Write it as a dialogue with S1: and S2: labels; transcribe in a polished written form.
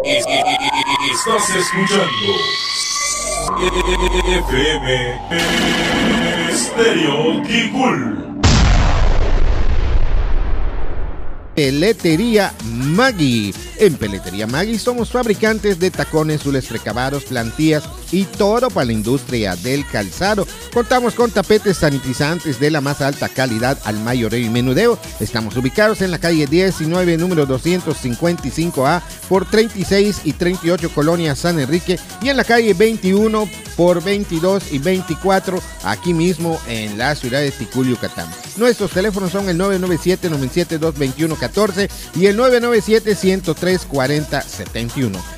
S1: Estás escuchando FM Estéreo Ticul.
S2: Peletería Maggi. En Peletería Maggi somos fabricantes de tacones, zules precabados, plantillas y todo para la industria del calzado. Contamos con tapetes sanitizantes de la más alta calidad al mayoreo y menudeo. Estamos ubicados en la calle 19, número 255A, por 36 y 38, Colonia San Enrique, y en la calle 21 por 22 y 24, aquí mismo en la ciudad de Ticul, Yucatán. Nuestros teléfonos son el 997-972-2114 y el 997-103-4071.